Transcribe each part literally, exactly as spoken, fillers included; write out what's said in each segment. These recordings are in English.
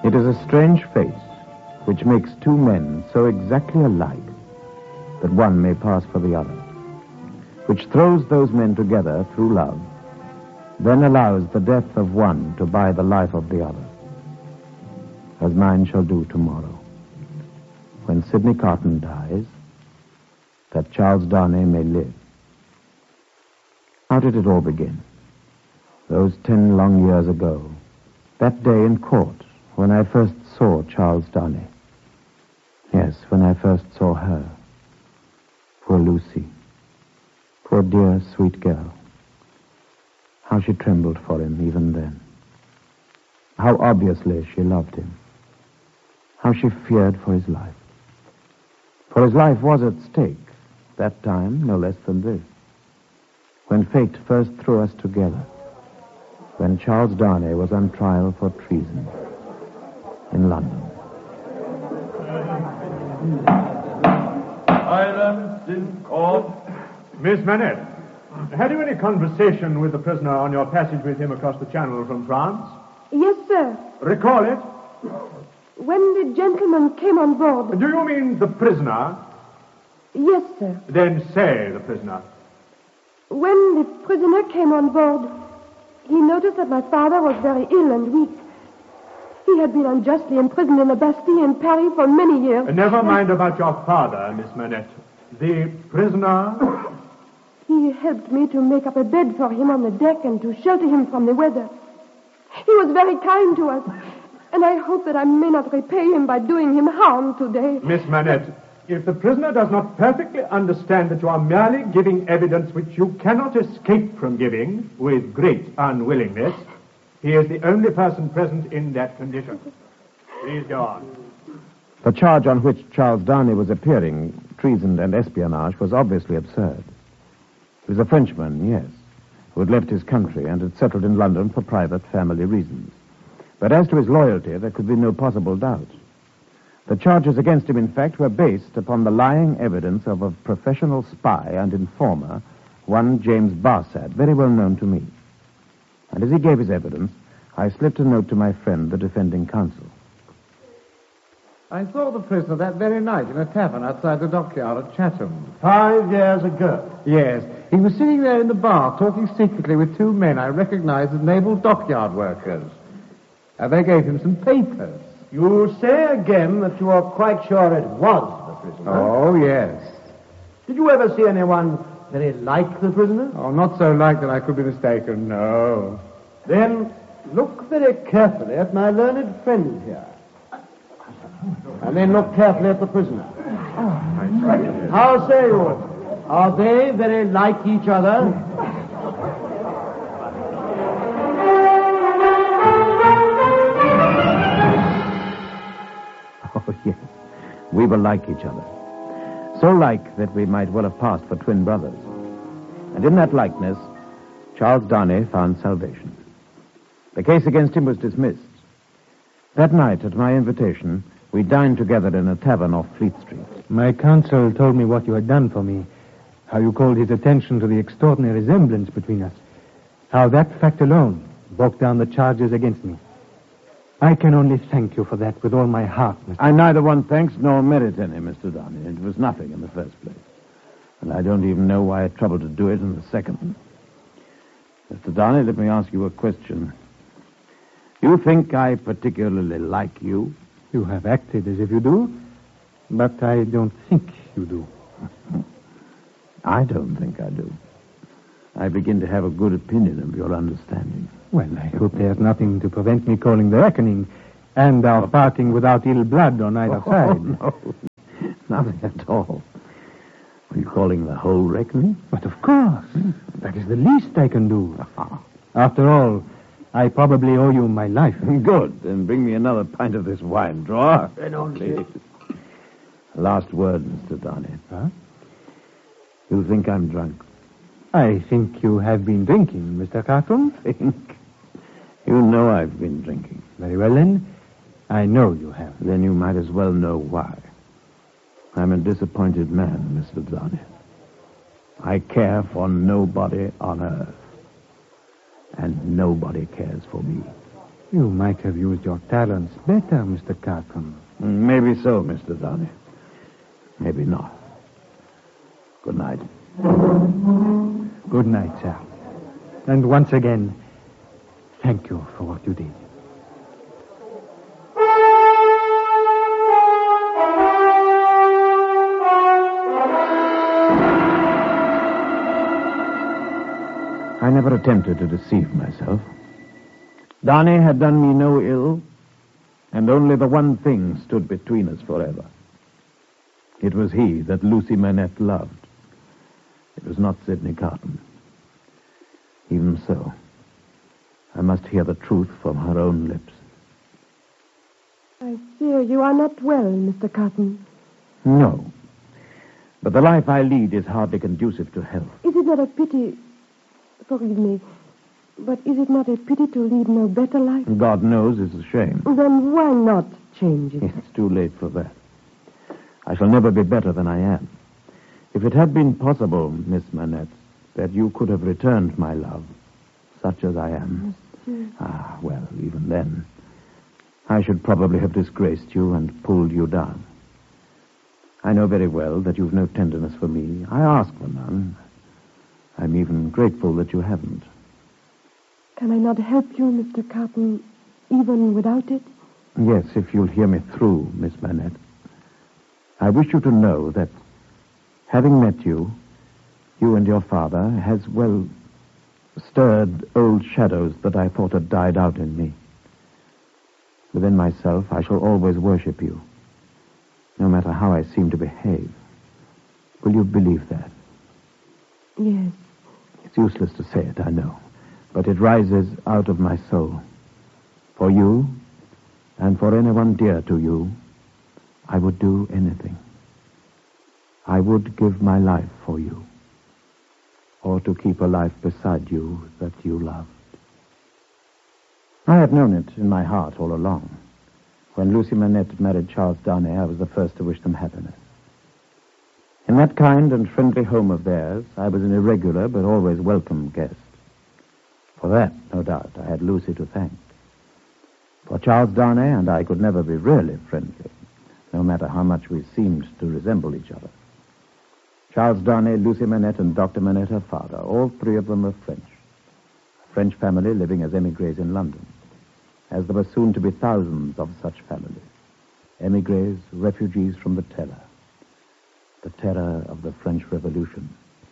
It is a strange face which makes two men so exactly alike that one may pass for the other, which throws those men together through love, then allows the death of one to buy the life of the other, as mine shall do tomorrow, when Sidney Carton dies, that Charles Darnay may live. How did it all begin? Those ten long years ago, that day in court, when I first saw Charles Darnay. Yes, when I first saw her. Poor Lucy. Poor dear, sweet girl. How she trembled for him even then. How obviously she loved him. How she feared for his life. For his life was at stake, that time no less than this. When fate first threw us together. When Charles Darnay was on trial for treason in London. Silence in court. Miss Manette, had you any conversation with the prisoner on your passage with him across the channel from France? Yes, sir. Recall it. When the gentleman came on board... Do you mean the prisoner? Yes, sir. Then say the prisoner. When the prisoner came on board, he noticed that my father was very ill and weak. He had been unjustly imprisoned in the Bastille in Paris for many years. Uh, never mind about your father, Miss Manette. The prisoner? He helped me to make up a bed for him on the deck and to shelter him from the weather. He was very kind to us, and I hope that I may not repay him by doing him harm today. Miss Manette, if the prisoner does not perfectly understand that you are merely giving evidence which you cannot escape from giving with great unwillingness, he is the only person present in that condition. Please go on. The charge on which Charles Darnay was appearing, treason and espionage, was obviously absurd. He was a Frenchman, yes, who had left his country and had settled in London for private family reasons. But as to his loyalty, there could be no possible doubt. The charges against him, in fact, were based upon the lying evidence of a professional spy and informer, one James Barsad, very well known to me. And as he gave his evidence, I slipped a note to my friend, the defending counsel. I saw the prisoner that very night in a tavern outside the dockyard at Chatham. Five years ago. Yes. He was sitting there in the bar talking secretly with two men I recognized as naval dockyard workers. And they gave him some papers. You say again that you are quite sure it was the prisoner. Oh, yes. Did you ever see anyone very like the prisoner? Oh, not so like that I could be mistaken, no. Then look very carefully at my learned friend here. And then look carefully at the prisoner. Oh, how say you? Are they very like each other? Oh, yes. We were like each other. So like that we might well have passed for twin brothers. And in that likeness, Charles Darnay found salvation. The case against him was dismissed. That night, at my invitation, we dined together in a tavern off Fleet Street. My counsel told me what you had done for me, how you called his attention to the extraordinary resemblance between us, how that fact alone broke down the charges against me. I can only thank you for that with all my heart, Mister I neither want thanks nor merit any, Mister Darnay. It was nothing in the first place. And I don't even know why I troubled to do it in the second. Mister Darnay, let me ask you a question. You think I particularly like you? You have acted as if you do, but I don't think you do. I don't think I do. I begin to have a good opinion of your understanding. Well, I hope there's nothing to prevent me calling the reckoning and our parting without ill blood on either oh, side. No, nothing at all. Are you calling the whole reckoning? But of course. That is the least I can do. After all, I probably owe you my life. Good. Then bring me another pint of this wine. Draw. Then on, please. Last word, Mister Darnay. Huh? You think I'm drunk? I think you have been drinking, Mister Carton. Think? You know I've been drinking. Very well, then. I know you have. Then you might as well know why. I'm a disappointed man, Mister Darnay. I care for nobody on earth. And nobody cares for me. You might have used your talents better, Mister Carton. Maybe so, Mister Darnay. Maybe not. Good night. Good night, sir. And once again, thank you for what you did. I never attempted to deceive myself. Darnay had done me no ill, and only the one thing stood between us forever. It was he that Lucy Manette loved. It was not Sidney Carton. Even so, I must hear the truth from her own lips. I fear you are not well, Mister Carton. No. But the life I lead is hardly conducive to health. Is it not a pity... Forgive me, but is it not a pity to lead no better life? God knows it's a shame. Then why not change it? It's too late for that. I shall never be better than I am. If it had been possible, Miss Manette, that you could have returned my love, such as I am. Monsieur. Ah, well, even then, I should probably have disgraced you and pulled you down. I know very well that you've no tenderness for me. I ask for none. I'm even grateful that you haven't. Can I not help you, Mister Carton, even without it? Yes, if you'll hear me through, Miss Manette. I wish you to know that, having met you, you and your father has, well, stirred old shadows that I thought had died out in me. Within myself, I shall always worship you, no matter how I seem to behave. Will you believe that? Yes. It's useless to say it, I know, but it rises out of my soul. For you, and for anyone dear to you, I would do anything. I would give my life for you, or to keep a life beside you that you loved. I had known it in my heart all along. When Lucy Manette married Charles Darnay, I was the first to wish them happiness. In that kind and friendly home of theirs, I was an irregular but always welcome guest. For that, no doubt, I had Lucy to thank. For Charles Darnay and I could never be really friendly, no matter how much we seemed to resemble each other. Charles Darnay, Lucy Manette, and Doctor Manette, her father, all three of them were French. A French family living as emigres in London, as there were soon to be thousands of such families. Emigres, refugees from the terror. The terror of the French Revolution.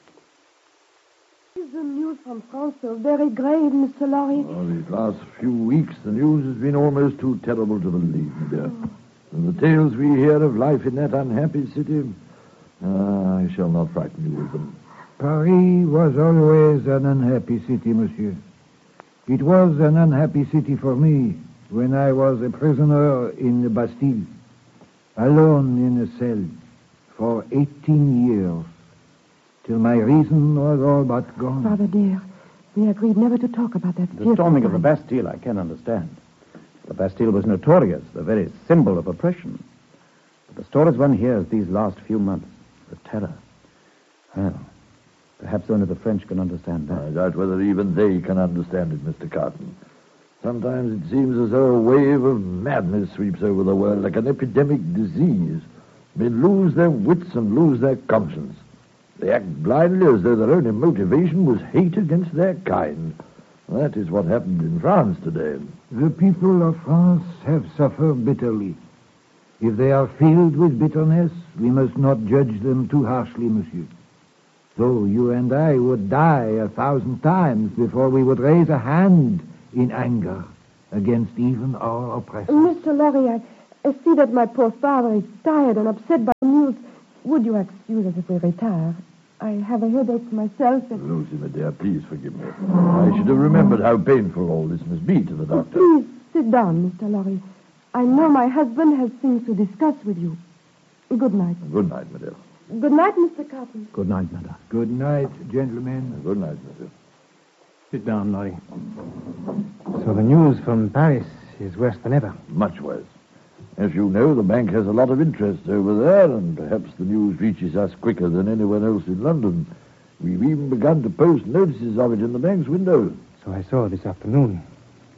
Is the news from France so very grave, Mister Lorry? Oh, these last few weeks, the news has been almost too terrible to believe, my dear. Oh. And the tales we hear of life in that unhappy city, uh, I shall not frighten you with them. Paris was always an unhappy city, monsieur. It was an unhappy city for me when I was a prisoner in the Bastille, alone in a cell for eighteen years, till my reason was all but gone. Father dear, we agreed never to talk about that. The storming of the Bastille I can understand. The Bastille was notorious, the very symbol of oppression. But the stories one hears these last few months, the terror. Well, perhaps only the French can understand that. I doubt whether even they can understand it, Mister Carton. Sometimes it seems as though a wave of madness sweeps over the world like an epidemic disease. Men lose their wits and lose their conscience. They act blindly as though their only motivation was hate against their kind. That is what happened in France today. The people of France have suffered bitterly. If they are filled with bitterness, we must not judge them too harshly, monsieur. Though you and I would die a thousand times before we would raise a hand in anger against even our oppressors. Mister Lorry, I, I see that my poor father is tired and upset by the news. Would you excuse us if we retire? I have a headache myself. And... Lucy, my dear, please forgive me. I should have remembered how painful all this must be to the doctor. Please sit down, Mister Lorry. I know my husband has things to discuss with you. Good night. Good night, my dear. Good night, Mister Carton. Good night, madame. Good night, gentlemen. Good night, monsieur. Sit down, Lorry. So the news from Paris is worse than ever. Much worse. As you know, the bank has a lot of interest over there, and perhaps the news reaches us quicker than anyone else in London. We've even begun to post notices of it in the bank's window. So I saw this afternoon.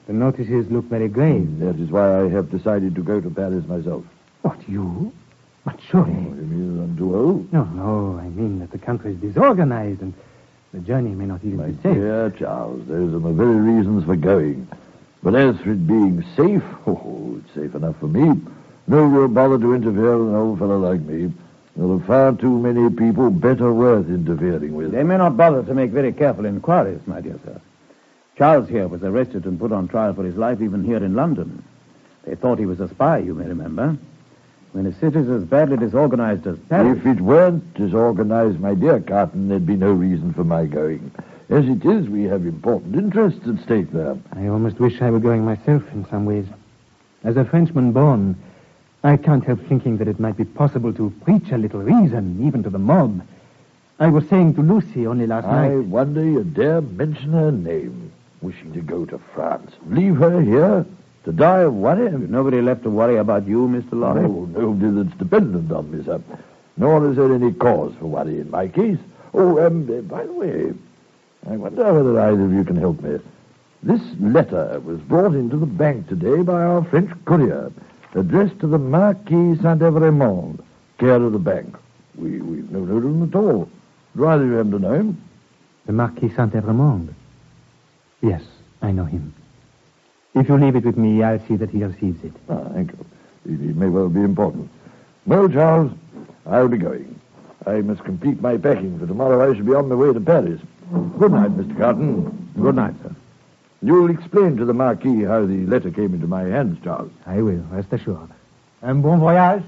The notices look very grave. That is why I have decided to go to Paris myself. What, you? But surely... Oh, you mean I'm too old? No, no, I mean that the country is disorganized and the journey may not even My be safe. dear Charles, those are the very reasons for going. But as for it being safe, oh, it's safe enough for me. No real bother to interfere with an old fellow like me. There are far too many people better worth interfering with. They may not bother to make very careful inquiries, my dear sir. Charles here was arrested and put on trial for his life even here in London. They thought he was a spy, you may remember. When a city is as badly disorganized as Paris... If it weren't disorganized, my dear Carton, there'd be no reason for my going. As it is, we have important interests at stake there. I almost wish I were going myself in some ways. As a Frenchman born, I can't help thinking that it might be possible to preach a little reason, even to the mob. I was saying to Lucy only last I night... wonder you dare mention her name. Wishing to go to France. Leave her here to die of worry. There's nobody left to worry about you, Mister Lorry. Oh, nobody that's dependent on me, sir. Nor is there any cause for worry in my case. Oh, um, uh, by the way, I wonder whether either of you can help me. This letter was brought into the bank today by our French courier, addressed to the Marquis Saint-Evremond, care of the bank. We, we've no note of him at all. Do either of you happen to know him? The Marquis Saint-Evremond? Yes, I know him. If you leave it with me, I'll see that he receives it. Ah, thank you. It, it may well be important. Well, Charles, I'll be going. I must complete my packing, for tomorrow I shall be on my way to Paris. Good night, Mister Carton. Good night, sir. You'll explain to the Marquis how the letter came into my hands, Charles. I will, rest assured. Un bon voyage.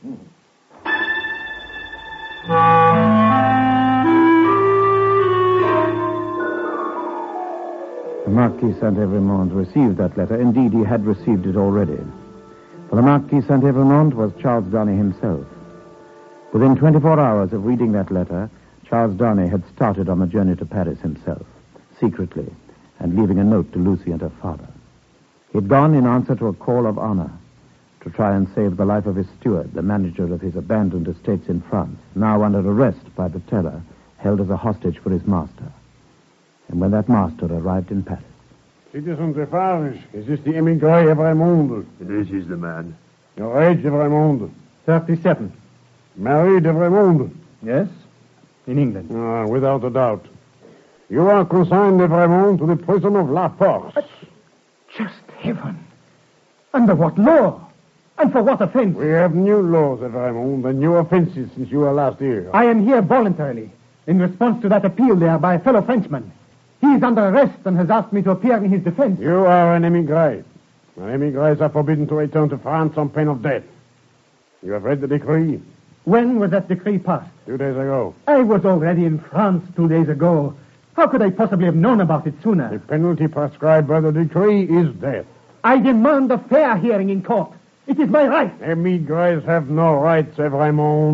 The Marquis Saint-Evremond received that letter. Indeed, he had received it already. For the Marquis Saint-Evremond was Charles Darnay himself. Within twenty-four hours of reading that letter, Charles Darnay had started on the journey to Paris himself, secretly, and leaving a note to Lucy and her father. He had gone in answer to a call of honor to try and save the life of his steward, the manager of his abandoned estates in France, now under arrest by the teller, held as a hostage for his master. And when that master arrived in Paris... Citizen Defarge, is this the émigré Evremond? This is the man. Your age, Evremond? Thirty-seven. Married, Evremond? Yes? In England. Ah, without a doubt. You are consigned, Evremond, to the prison of La Force. But just heaven. Under what law? And for what offense? We have new laws, Evremond, and new offenses since you were last here. I am here voluntarily, in response to that appeal there by a fellow Frenchman. He is under arrest and has asked me to appear in his defense. You are an émigré. And émigrés are forbidden to return to France on pain of death. You have read the decree? When was that decree passed? Two days ago. I was already in France two days ago. How could I possibly have known about it sooner? The penalty prescribed by the decree is death. I demand a fair hearing in court. It is my right. Émigrés have no rights, Evremond.